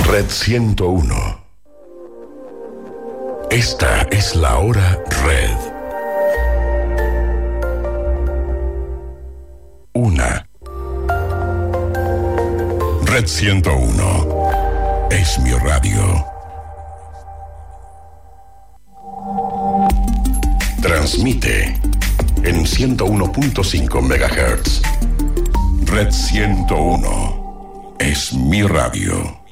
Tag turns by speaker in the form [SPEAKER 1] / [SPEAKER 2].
[SPEAKER 1] Red 101. Esta es la hora Red. 1. Red 101. Es mi radio. Transmite en 101.5 MHz. Red 101 es mi radio.